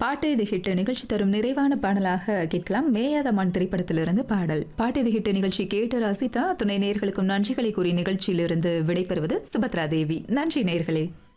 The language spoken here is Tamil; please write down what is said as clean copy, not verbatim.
பாட்டு இது ஹிட் நிகழ்ச்சி தரும் நிறைவான பாடலாக கேட்கலாம். மேயாத மான் திரைப்படத்திலிருந்து பாடல். பாட்டு இது ஹிட் நிகழ்ச்சி கேட்டு ரசித்தா துணை நேயர்களுக்கும் நன்றிகளை கூறி நிகழ்ச்சியிலிருந்து விடைபெறுவது சுபத்ரா தேவி. நன்றி நேயர்களே.